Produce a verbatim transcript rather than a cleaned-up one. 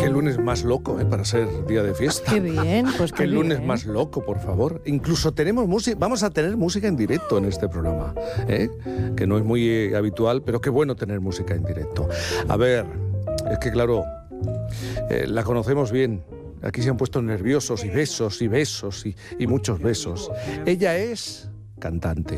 Qué lunes más loco, ¿eh? Para ser día de fiesta. Qué bien, pues qué Qué lunes bien. más loco, por favor. Incluso tenemos música, vamos a tener música en directo en este programa, ¿eh? Que no es muy eh, habitual, pero qué bueno tener música en directo. A ver, es que claro, eh, la conocemos bien. Aquí se han puesto nerviosos y besos y besos y, y muchos besos. Ella es cantante.